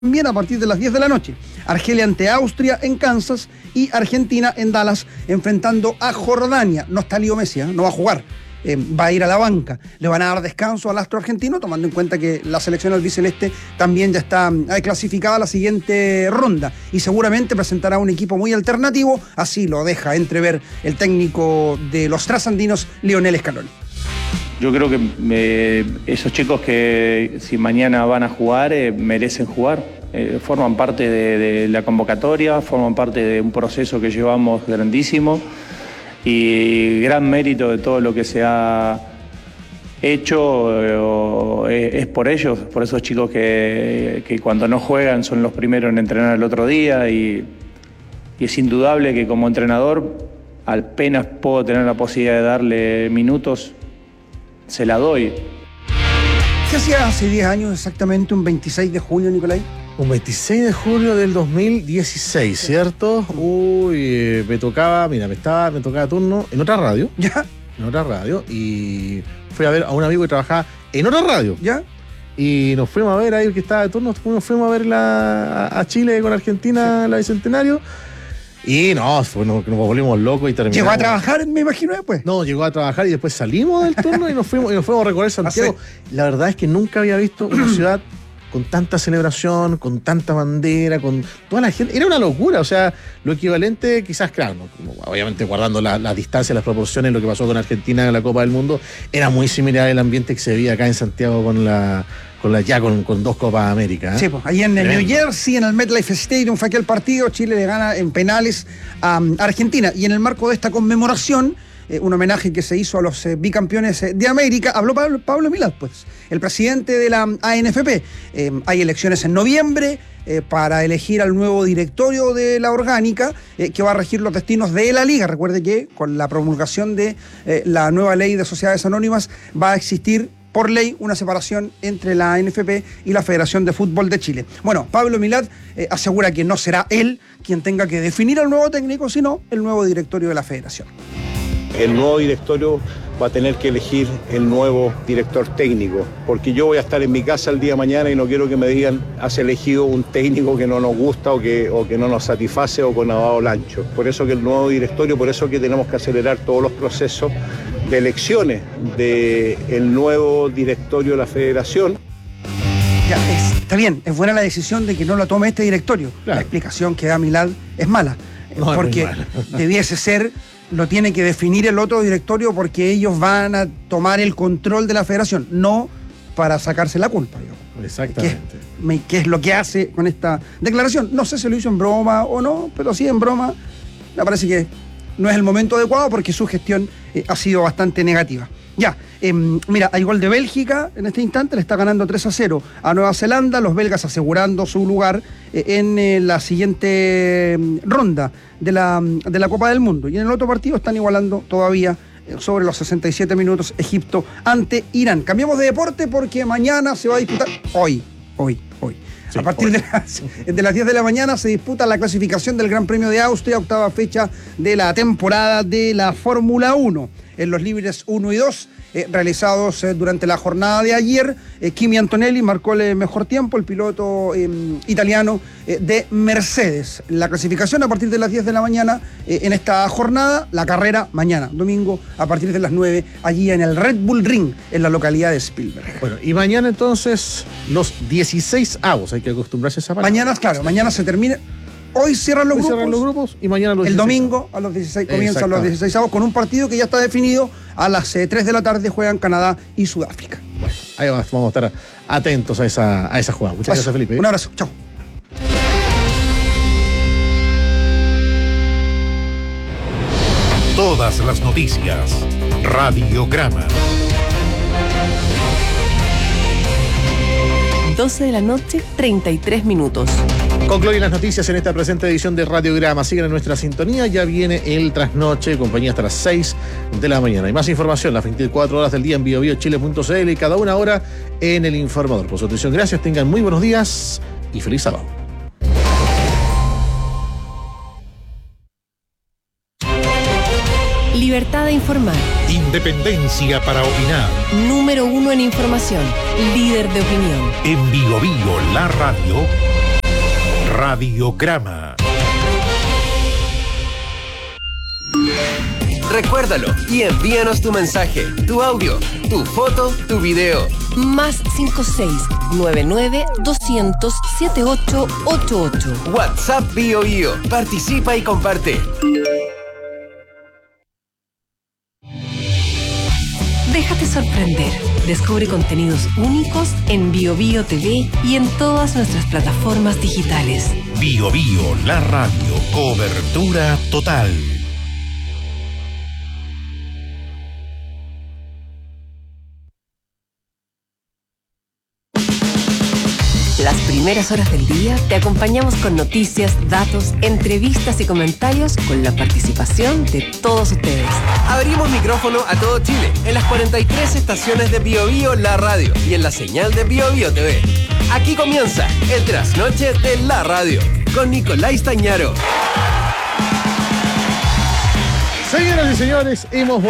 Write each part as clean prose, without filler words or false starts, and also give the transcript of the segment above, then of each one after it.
También a partir de las 10 de la noche. Argelia ante Austria en Kansas y Argentina en Dallas enfrentando a Jordania. No está Leo Messi, no va a jugar. Va a ir a la banca. Le van a dar descanso al astro argentino, tomando en cuenta que la selección albiceleste también ya está clasificada a la siguiente ronda y seguramente presentará un equipo muy alternativo. Así lo deja entrever el técnico de los trasandinos, Lionel Scaloni. Yo creo que esos chicos que si mañana van a jugar, merecen jugar. Forman parte de la convocatoria, forman parte de un proceso que llevamos grandísimo y gran mérito de todo lo que se ha hecho es por ellos, por esos chicos que cuando no juegan son los primeros en entrenar el otro día y es indudable que como entrenador apenas puedo tener la posibilidad de darle minutos, se la doy. ¿Qué hacía hace 10 años exactamente, un 26 de junio, Nicolai? Un 26 de junio del 2016, ¿cierto? Uy, me tocaba turno en otra radio. ¿Ya? En otra radio. Y fui a ver a un amigo que trabajaba en otra radio. ¿Ya? Y nos fuimos a ver ahí, el que estaba de turno, nos fuimos a ver a Chile con Argentina, sí, la Bicentenario. Y nos volvimos locos y terminamos. ¿Llegó a trabajar, me imagino, después? No, llegó a trabajar y después salimos del turno y nos fuimos a recorrer Santiago. La verdad es que nunca había visto una ciudad con tanta celebración, con tanta bandera, con toda la gente. Era una locura, o sea, lo equivalente, quizás, claro, obviamente guardando la distancia, las proporciones, lo que pasó con Argentina en la Copa del Mundo, era muy similar al ambiente que se veía acá en Santiago con dos Copas América. Sí, pues ahí en New Jersey, en el MetLife Stadium, fue aquel partido. Chile le gana en penales a Argentina. Y en el marco de esta conmemoración, un homenaje que se hizo a los bicampeones de América, habló Pablo Milad, pues, el presidente de la ANFP. Hay elecciones en noviembre para elegir al nuevo directorio de la orgánica que va a regir los destinos de la liga. Recuerde que con la promulgación de la nueva ley de sociedades anónimas va a existir por ley una separación entre la ANFP y la Federación de Fútbol de Chile. Bueno, Pablo Milad asegura que no será él quien tenga que definir al nuevo técnico, sino el nuevo directorio de la federación. El nuevo directorio va a tener que elegir el nuevo director técnico, porque yo voy a estar en mi casa el día de mañana y no quiero que me digan has elegido un técnico que no nos gusta o que no nos satisface o que nos ha dado el ancho. Por eso que el nuevo directorio, por eso que tenemos que acelerar todos los procesos de elecciones del nuevo directorio de la federación. Ya, está bien, es buena la decisión de que no lo tome este directorio. Claro. La explicación que da Milad es mala, porque debiese ser, lo tiene que definir el otro directorio porque ellos van a tomar el control de la federación, no para sacarse la culpa. Exactamente. ¿Qué es lo que hace con esta declaración? No sé si lo hizo en broma o no, pero sí en broma me parece que no es el momento adecuado porque su gestión ha sido bastante negativa. Ya, mira, hay gol de Bélgica en este instante, le está ganando 3-0 a Nueva Zelanda, los belgas asegurando su lugar en la siguiente ronda de la Copa del Mundo. Y en el otro partido están igualando todavía sobre los 67 minutos Egipto ante Irán. Cambiamos de deporte porque mañana se va a disputar, hoy. Sí, a partir de las 10 de la mañana se disputa la clasificación del Gran Premio de Austria, octava fecha de la temporada de la Fórmula 1. En los libres 1 y 2, realizados durante la jornada de ayer, Kimi Antonelli marcó el mejor tiempo, el piloto italiano de Mercedes. La clasificación a partir de las 10 de la mañana en esta jornada, la carrera mañana, domingo, a partir de las 9, allí en el Red Bull Ring, en la localidad de Spielberg. Bueno, y mañana entonces los 16 avos, hay que acostumbrarse a esa palabra. Mañana, claro, mañana se termina. Hoy cierran los grupos y mañana los 16. El domingo a los 16 comienzan los 16 avos con un partido que ya está definido. A las 3 de la tarde juegan Canadá y Sudáfrica. Bueno, ahí vamos a estar atentos a esa jugada. Muchas gracias, Felipe. Un abrazo, chao. Todas las noticias. Radiograma. 12 de la noche, 33 minutos. Concluyen las noticias en esta presente edición de Radiograma. Sigan en nuestra sintonía, ya viene el trasnoche, compañía hasta las 6 de la mañana. Hay más información las 24 horas del día en biobiochile.cl y cada una hora en El Informador. Por su atención, gracias, tengan muy buenos días y feliz sábado. Libertad de informar. Independencia para opinar. Número 1 en información. Líder de opinión. En Bio Bio, la radio Radiograma. Recuérdalo y envíanos tu mensaje, tu audio, tu foto, tu video. Más 56-99-200-7888. WhatsApp Bio Bio. Participa y comparte. Déjate sorprender. Descubre contenidos únicos en Bio Bio TV y en todas nuestras plataformas digitales. Bio Bio, la radio. Cobertura total. Las primeras horas del día te acompañamos con noticias, datos, entrevistas y comentarios con la participación de todos ustedes. Abrimos micrófono a todo Chile en las 43 estaciones de Bio Bio La Radio y en la señal de Bio Bio TV. Aquí comienza el trasnoche de la radio con Nicolás Tañaro. Señoras y señores, hemos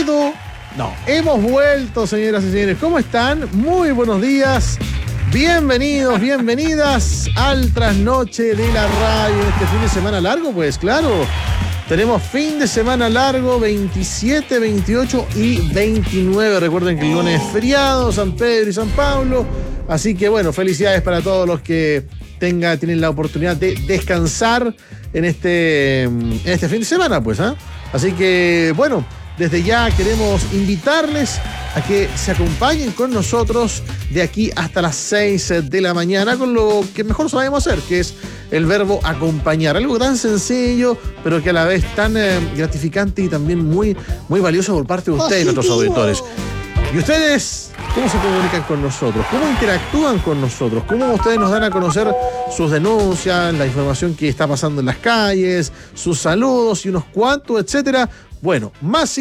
vuelto, señoras y señores. ¿Cómo están? Muy buenos días. Bienvenidos, bienvenidas al trasnoche de la radio. Este fin de semana largo, pues claro. Tenemos fin de semana largo, 27, 28 y 29. Recuerden que el lunes es feriado, San Pedro y San Pablo. Así que bueno, felicidades para todos los que tienen la oportunidad de descansar en este fin de semana, pues, ¿eh? Así que bueno, desde ya queremos invitarles a que se acompañen con nosotros de aquí hasta las 6 de la mañana con lo que mejor sabemos hacer, que es el verbo acompañar. Algo tan sencillo, pero que a la vez tan gratificante y también muy, muy valioso por parte de ustedes, nuestros auditores. ¿Y ustedes cómo se comunican con nosotros? ¿Cómo interactúan con nosotros? ¿Cómo ustedes nos dan a conocer sus denuncias, la información que está pasando en las calles, sus saludos y unos cuantos, etcétera? Bueno, más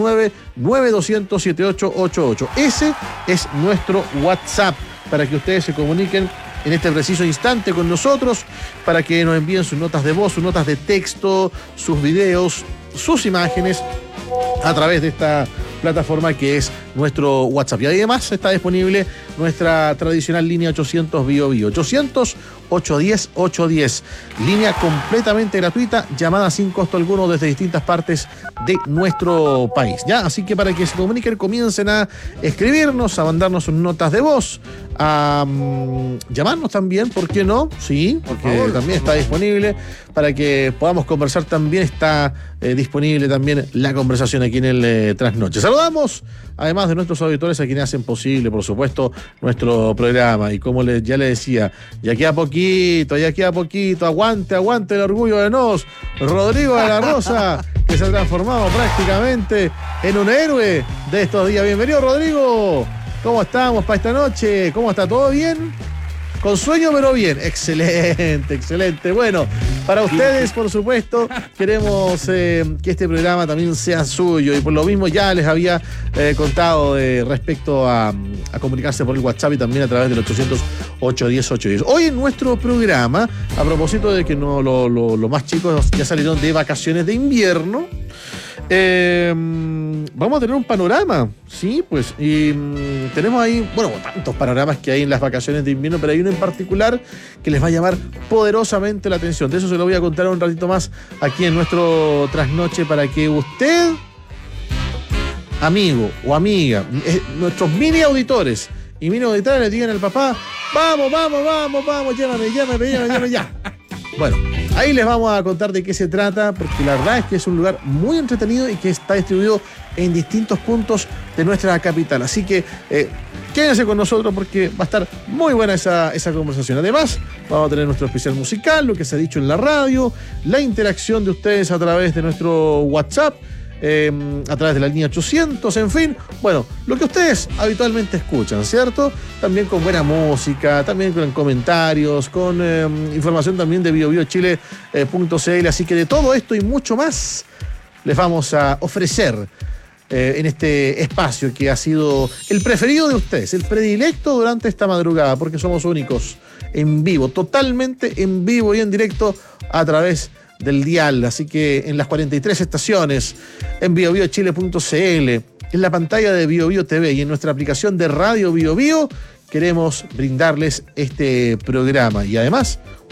569-9200-7888. Ese es nuestro WhatsApp para que ustedes se comuniquen en este preciso instante con nosotros, para que nos envíen sus notas de voz, sus notas de texto, sus videos, sus imágenes a través de esta plataforma que es nuestro WhatsApp. Y además está disponible nuestra tradicional línea 800 Bio Bio. 800-810-810. Línea completamente gratuita, llamada sin costo alguno desde distintas partes de nuestro país. ¿Ya? Así que para que se comuniquen, comiencen a escribirnos, a mandarnos sus notas de voz, a llamarnos también, ¿por qué no? Sí, porque también está disponible para que podamos conversar. También está disponible también la conversación aquí en el Trasnoche. Saludamos, además de nuestros auditores, a quienes hacen posible, por supuesto, nuestro programa. Y como ya le decía, ya queda poquito, aguante el orgullo de nos, Rodrigo de la Rosa, que se ha transformado prácticamente en un héroe de estos días. Bienvenido, Rodrigo. ¿Cómo estamos para esta noche? ¿Cómo está? ¿Todo bien? Con sueño, pero bien. Excelente, excelente. Bueno, para ustedes, por supuesto, queremos que este programa también sea suyo. Y por lo mismo ya les había contado respecto a comunicarse por el WhatsApp y también a través del 800-810-810. Hoy en nuestro programa, a propósito de que los más chicos ya salieron de vacaciones de invierno, vamos a tener un panorama, sí, pues, y tenemos ahí, bueno, tantos panoramas que hay en las vacaciones de invierno, pero hay uno en particular que les va a llamar poderosamente la atención. De eso se lo voy a contar un ratito más aquí en nuestro Trasnoche, para que usted, amigo o amiga, nuestros mini auditores y mini auditores le digan al papá: vamos, llévame ya. Bueno, ahí les vamos a contar de qué se trata, porque la verdad es que es un lugar muy entretenido y que está distribuido en distintos puntos de nuestra capital. Así que quédense con nosotros porque va a estar muy buena esa conversación. Además, vamos a tener nuestro especial musical, lo que se ha dicho en la radio, la interacción de ustedes a través de nuestro WhatsApp, a través de la línea 800, en fin, bueno, lo que ustedes habitualmente escuchan, ¿cierto? También con buena música, también con comentarios, con información también de biobiochile.cl, así que de todo esto y mucho más les vamos a ofrecer en este espacio que ha sido el preferido de ustedes, el predilecto durante esta madrugada, porque somos únicos, en vivo, totalmente en vivo y en directo a través del dial. Así que en las 43 estaciones, en biobiochile.cl, en la pantalla de Bio Bio TV y en nuestra aplicación de Radio Bio Bio, queremos brindarles este programa. Y además,